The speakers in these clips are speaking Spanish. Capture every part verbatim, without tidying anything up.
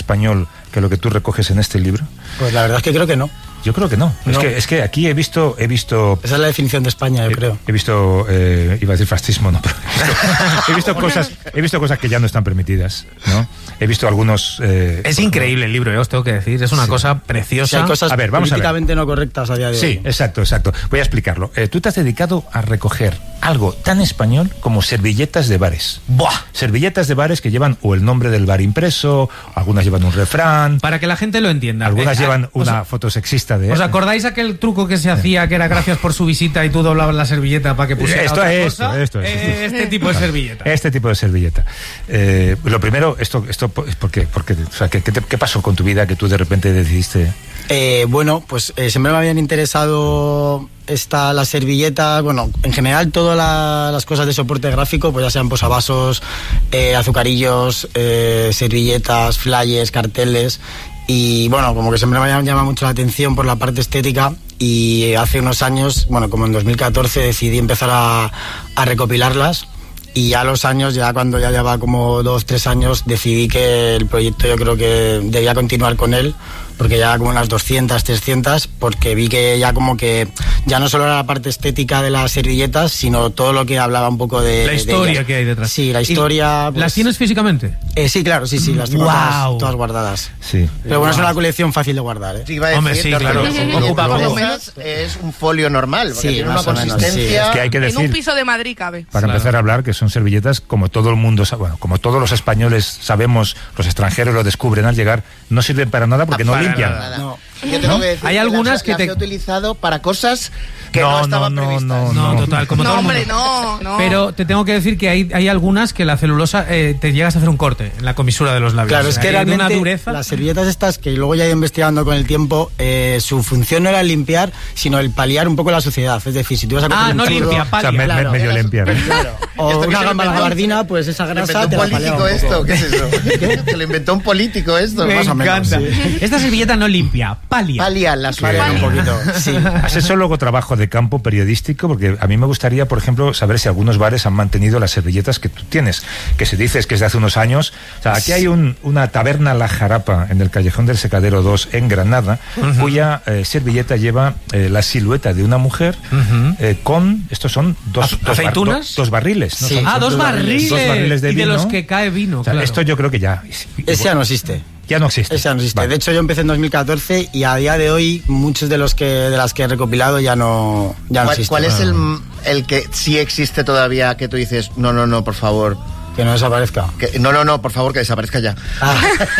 español que lo que tú recoges en este libro? Pues la verdad es que creo que no. Yo creo que no. no. Es que es que aquí he visto he visto esa es la definición de España, yo he, creo. He visto eh, iba a decir fascismo, no, pero he visto, he visto cosas he visto cosas que ya no están permitidas, ¿no? He visto algunos eh, es increíble el libro, eh, os tengo que decir, es una sí. cosa preciosa. Sí, hay cosas a ver, vamos políticamente a ver. no correctas a día de sí, hoy. Sí, exacto, exacto. Voy a explicarlo. Eh, tú te has dedicado a recoger algo tan español como servilletas de bares. ¡Buah! Servilletas de bares que llevan o el nombre del bar impreso, algunas llevan un refrán. Para que la gente lo entienda. Algunas eh, llevan os, una foto sexista de... ¿Os acordáis aquel truco que se hacía, que era gracias por su visita y tú doblabas la servilleta para que pusiera esto otra es, cosa? Esto, esto, esto, eh, este tipo de servilleta. Este tipo de servilleta. Eh, lo primero, esto, esto, ¿por qué? Porque, o sea, ¿qué, qué, te, ¿qué pasó con tu vida que tú de repente decidiste...? Eh, bueno, pues eh, siempre me habían interesado esta, las servilletas, bueno, en general todas la, las cosas de soporte gráfico, pues ya sean posavasos, eh, azucarillos, eh, servilletas, flyers, carteles, y bueno, como que siempre me habían llamado mucho la atención por la parte estética, y hace unos años, bueno, como en dos mil catorce decidí empezar a, a recopilarlas. Y ya a los años, ya cuando ya llevaba como dos, tres años, decidí que el proyecto yo creo que debía continuar con él, porque ya como unas doscientas, trescientas, porque vi que ya como que ya no solo era la parte estética de las servilletas, sino todo lo que hablaba un poco de... La historia de que hay detrás. Sí, la historia... Pues, ¿las tienes físicamente? Eh, sí, claro, sí, sí, las tengo wow. todas, todas guardadas. Sí. Pero bueno, wow. Es una colección fácil de guardar, ¿eh? Sí, iba a decir, Hombre, sí, claro. Ocupa cosas, es un folio normal, porque sí, tiene una consistencia... Menos, sí. Es que hay que decir, en un piso de Madrid cabe. Para claro. empezar a hablar, que son servilletas, como todo el mundo, bueno, como todos los españoles sabemos, los extranjeros lo descubren al llegar, no sirven para nada porque ah, no para limpian. Nada. No. Yo tengo que decir hay que algunas las, que las te he utilizado para cosas que no, no, no estaban no, previstas. No, no, no, total, como no, todo el mundo. hombre, no, no. Pero te tengo que decir que hay, hay algunas que la celulosa eh, te llegas a hacer un corte en la comisura de los labios. Claro, es que hay realmente una dureza. Las servilletas estas, que luego ya he ido investigando con el tiempo, eh, su función no era limpiar, sino el paliar un poco la suciedad. Es decir, si tú vas a coger Ah, un no crudo, limpia, palia. O sea, me, claro. me, medio limpia. ¿eh? Claro. O una gamba gabardina, pues esa grasa te la paliaba un esto? poco. ¿Qué es eso? ¿Qué? Que lo inventó un político esto. Me Más o menos. encanta. sí. Esta servilleta no limpia, palia. Palia, la Paliar un poquito. Sí. ¿Has hecho luego trabajo de campo periodístico? Porque a mí me gustaría, por ejemplo, saber si algunos bares han mantenido las servilletas que tú tienes, que se dices que es de hace unos años. O sea, aquí hay un, una taberna La Jarapa en el Callejón del Secadero dos en Granada, uh-huh. cuya eh, servilleta lleva eh, la silueta de una mujer uh-huh. eh, con, estos son dos, dos, ¿aceitunas? Bar, dos, dos barriles. ¿no? Sí. Son, ah, son dos, dos barriles. Dos barriles de y vino. de los que cae vino, O sea, claro. Esto yo creo que ya... Ese ya no existe. Ya no existe. Ese ya no existe. Vale. De hecho, yo empecé en dos mil catorce y a día de hoy muchos de los que de las que he recopilado ya no, ya no ¿Cuál, existen. ¿Cuál es el, el que sí existe todavía que tú dices, no, no, no, por favor? Que no desaparezca. Que, no, no, no, por favor, que desaparezca ya. Ah.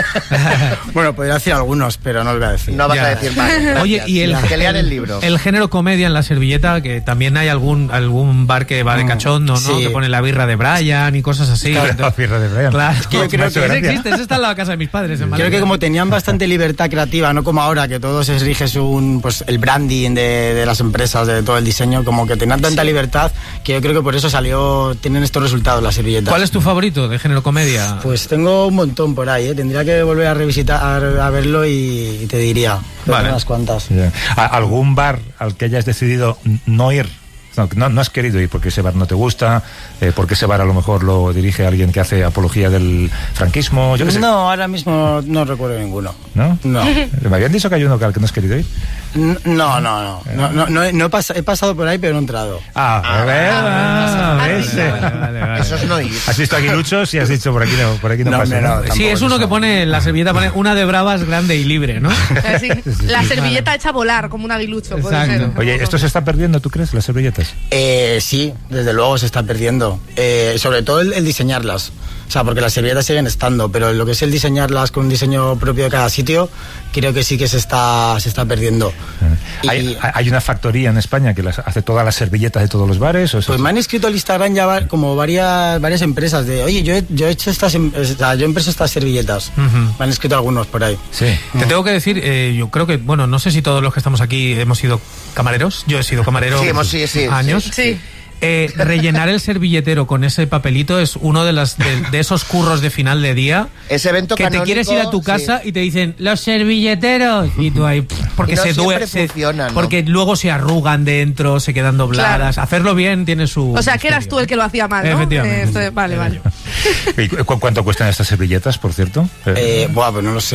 Bueno, podría decir algunos, pero no lo voy a decir. No vas ya. a decir más. Oye, y el, que lean el libro. El género comedia en la servilleta, que también hay algún algún bar que va de cachondo, ¿no? Sí. Que pone la birra de Brian y cosas así. Claro, Entonces, la birra de Brian. Claro, Es que yo creo eso que- existe, eso está en la casa de mis padres. En Creo Madrid. que como tenían bastante libertad creativa, no como ahora, que todo se rige según pues, el branding de, de las empresas, de todo el diseño, como que tenían tanta libertad que yo creo que por eso salió, tienen estos resultados las servilletas. ¿Cuál es tu favorito de género comedia? Pues tengo un montón por ahí, ¿eh? Tendría que volver a revisitar, a, a verlo y, y te diría. Pero Vale. unas cuantas. Ya. ¿A- ¿Algún bar al que hayas decidido no ir? No, no, no has querido ir porque ese bar no te gusta, eh, porque ese bar a lo mejor lo dirige alguien que hace apología del franquismo, yo qué sé. No, ahora mismo no recuerdo ninguno. ¿No? No. Me habían dicho que hay uno al que no has querido ir. No, no, no. no, no, no, he, no he, pas- he pasado por ahí, pero no he entrado. Ah, Ah, ¿verdad? ah, ¿Ves? Vale, vale, vale. Eso es no ir. Has visto Aguiluchos y has dicho por aquí no, por aquí no, No, pasa. hombre, no, ¿no? tampoco Sí, es uno eso. que pone, la servilleta pone una de bravas grande y libre, ¿no? Así, la servilleta hecha a volar, como un aguilucho. Puede Exacto. ser. Oye, ¿esto se está perdiendo, tú crees, las servilletas? Eh, sí, desde luego se está perdiendo. Eh, sobre todo el, el diseñarlas. O sea, porque las servilletas siguen estando, pero lo que es el diseñarlas con un diseño propio de cada sitio, creo que sí que se está, se está perdiendo. Y, ¿Hay, hay una factoría en España que las hace todas las servilletas de todos los bares? ¿O eso? pues me han escrito al Instagram ya va- como varias varias empresas de, oye, yo he, yo he hecho estas, em- o sea, yo he impreso estas servilletas. Ujú. Me han escrito algunos por ahí. Sí. Te tengo que decir, eh, yo creo que, bueno, no sé si todos los que estamos aquí hemos sido camareros. Yo he sido camarero Sí, hemos- sí, sí, años. sí, Sí. Eh, rellenar el servilletero con ese papelito es uno de, las, de, de esos curros de final de día. Ese evento Que canónico, te quieres ir a tu casa sí. y te dicen, los servilleteros. Y tú ahí, pff, porque Y no se siempre duele. funcionan, ¿no? Porque luego se arrugan dentro, se quedan dobladas. Claro. Hacerlo bien tiene su. O sea, que eras misterio. tú el que lo hacía mal, ¿no? Efectivamente. Eh, esto- vale, vale. ¿Y cu- cuánto cuestan estas servilletas, por cierto? Eh, buah, pues no lo sé.